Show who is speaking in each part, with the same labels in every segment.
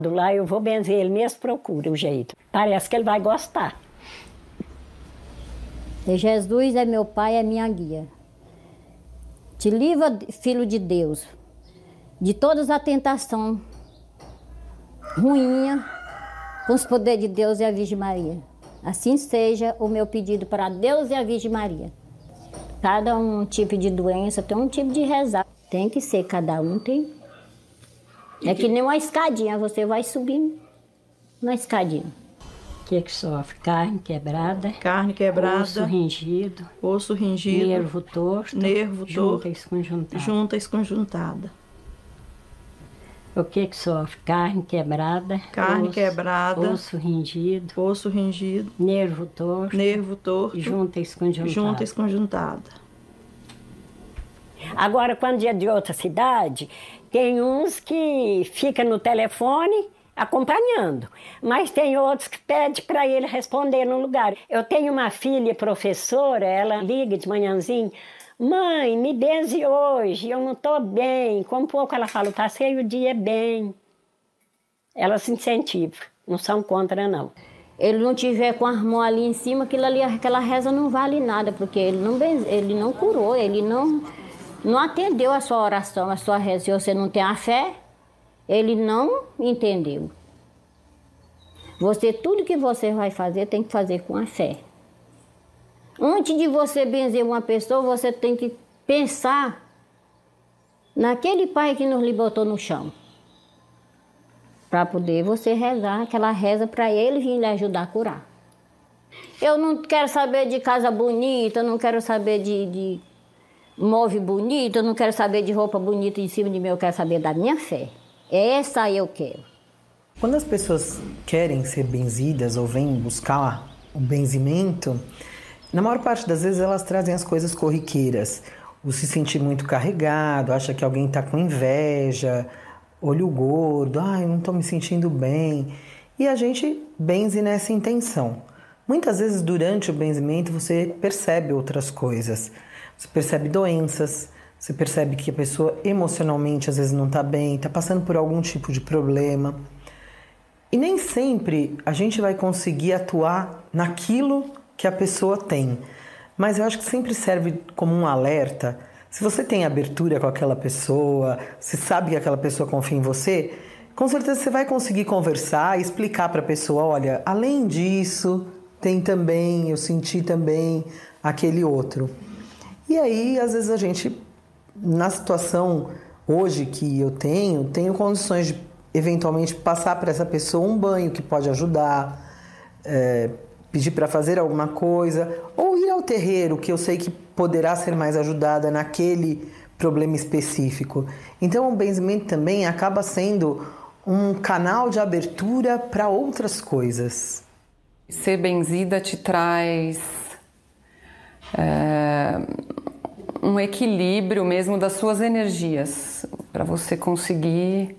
Speaker 1: Lá eu vou benzer ele mesmo, procura o jeito. Parece que ele vai gostar.
Speaker 2: Jesus é meu pai, é minha guia. Te livra, filho de Deus, de todas as tentações ruins, com os poderes de Deus e a Virgem Maria. Assim seja o meu pedido para Deus e a Virgem Maria. Cada um tipo de doença tem um tipo de rezar. Tem que ser, cada um tem. É que nem uma escadinha, você vai subindo na escadinha.
Speaker 1: O que sofre? Carne quebrada.
Speaker 3: Carne quebrada.
Speaker 1: Osso ringido.
Speaker 3: Osso ringido.
Speaker 1: Nervo torto.
Speaker 3: Nervo torto.
Speaker 1: Junta esconjuntada.
Speaker 3: Junta esconjuntada.
Speaker 1: O que sofre? Carne quebrada.
Speaker 3: Carne quebrada.
Speaker 1: Osso ringido.
Speaker 3: Osso ringido.
Speaker 1: Nervo torto.
Speaker 3: Nervo torto.
Speaker 1: Junta esconjuntada.
Speaker 3: Junta esconjuntada.
Speaker 1: Agora, quando é de outra cidade, tem uns que ficam no telefone acompanhando, mas tem outros que pedem para ele responder no lugar. Eu tenho uma filha professora, ela liga de manhãzinho: mãe, me benze hoje, eu não estou bem. Com pouco ela fala: passei o dia bem. Ela se incentiva, não são contra, não.
Speaker 2: Ele não tiver com as mãos ali em cima, aquela reza não vale nada, porque ele não curou, ele não atendeu a sua oração, a sua reza. Se você não tem a fé, ele não entendeu. Tudo que você vai fazer, tem que fazer com a fé. Antes de você benzer uma pessoa, você tem que pensar naquele pai que nos libertou no chão. Para poder você rezar aquela reza para ele vir lhe ajudar a curar. Eu não quero saber de casa bonita, não quero saber de móvel bonito, eu não quero saber de roupa bonita em cima de mim, eu quero saber da minha fé. Essa eu quero.
Speaker 4: Quando as pessoas querem ser benzidas ou vêm buscar o benzimento, na maior parte das vezes elas trazem as coisas corriqueiras. O se sentir muito carregado, acha que alguém está com inveja, olho gordo, eu não estou me sentindo bem. E a gente benze nessa intenção. Muitas vezes durante o benzimento você percebe outras coisas. Você percebe doenças, você percebe que a pessoa emocionalmente às vezes não está bem, está passando por algum tipo de problema. E nem sempre a gente vai conseguir atuar naquilo que a pessoa tem. Mas eu acho que sempre serve como um alerta. Se você tem abertura com aquela pessoa, se sabe que aquela pessoa confia em você, com certeza você vai conseguir conversar e explicar para a pessoa: olha, além disso, tem também, eu senti também aquele outro. E aí, às vezes a gente, na situação hoje que eu tenho condições de eventualmente passar para essa pessoa um banho que pode ajudar, pedir para fazer alguma coisa, ou ir ao terreiro, que eu sei que poderá ser mais ajudada naquele problema específico. Então o benzimento também acaba sendo um canal de abertura para outras coisas.
Speaker 5: Ser benzida te traz um equilíbrio mesmo das suas energias, para você conseguir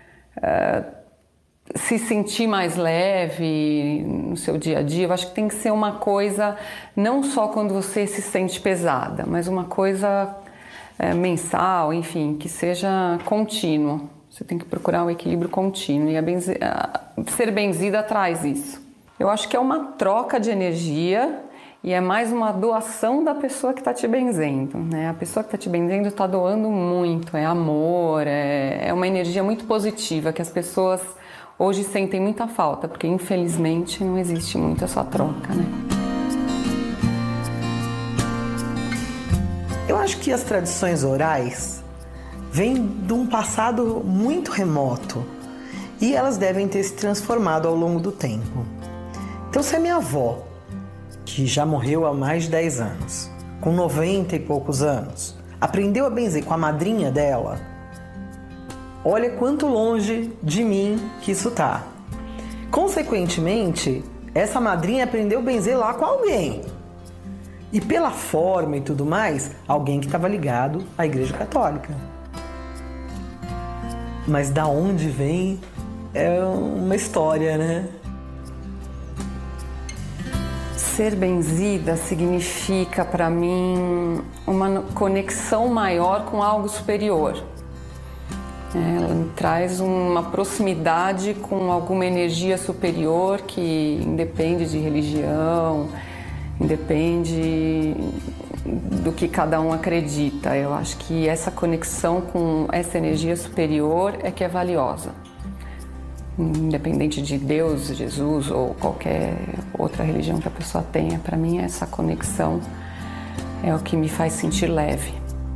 Speaker 5: se sentir mais leve no seu dia a dia. Eu acho que tem que ser uma coisa, não só quando você se sente pesada, mas uma coisa mensal, enfim, que seja contínuo. Você tem que procurar um equilíbrio contínuo e ser benzida traz isso. Eu acho que é uma troca de energia e é mais uma doação da pessoa que está te benzendo, né? A pessoa que está te benzendo está doando muito, é amor, é uma energia muito positiva que as pessoas hoje sentem muita falta, porque infelizmente não existe muito essa troca, né?
Speaker 4: Eu acho que as tradições orais vêm de um passado muito remoto e elas devem ter se transformado ao longo do tempo. Então, se a minha avó, que já morreu há mais de 10 anos, com 90 e poucos anos, aprendeu a benzer com a madrinha dela, olha quanto longe de mim que isso tá. Consequentemente, essa madrinha aprendeu a benzer lá com alguém. E pela forma e tudo mais, alguém que estava ligado à Igreja Católica. Mas da onde vem é uma história, né?
Speaker 5: Ser benzida significa para mim uma conexão maior com algo superior. Ela me traz uma proximidade com alguma energia superior que independe de religião, independe do que cada um acredita. Eu acho que essa conexão com essa energia superior é que é valiosa. Independente de Deus, Jesus ou qualquer outra religião que a pessoa tenha, para mim essa conexão é o que me faz sentir leve.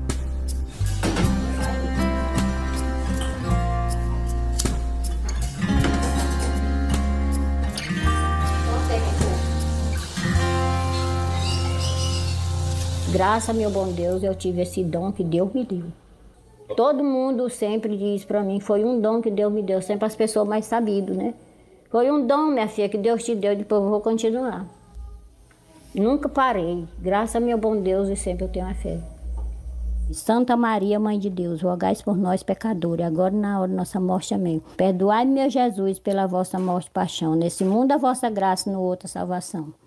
Speaker 2: Graças a meu bom Deus, eu tive esse dom que Deus me deu. Todo mundo sempre diz para mim, foi um dom que Deus me deu, sempre as pessoas mais sabidas, né? Foi um dom, minha filha, que Deus te deu, depois eu vou continuar. Nunca parei, graças a meu bom Deus, e sempre eu tenho a fé. Santa Maria, Mãe de Deus, rogai por nós pecadores, agora e na hora da nossa morte, amém. Perdoai-me, meu Jesus, pela vossa morte e paixão, nesse mundo a vossa graça, no outro a salvação.